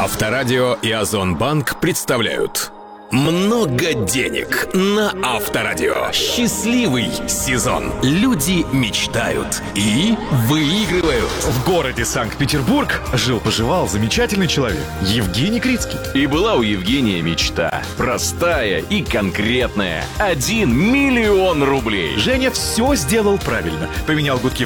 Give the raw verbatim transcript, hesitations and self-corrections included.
Авторадио и Озонбанк представляют «Много денег» на Авторадио. Счастливый сезон. Люди мечтают и выигрывают. В городе Санкт-Петербург жил-поживал замечательный человек Евгений Крицкий. И была у Евгения мечта. Простая и конкретная. Один миллион рублей. Женя все сделал правильно. Поменял гудки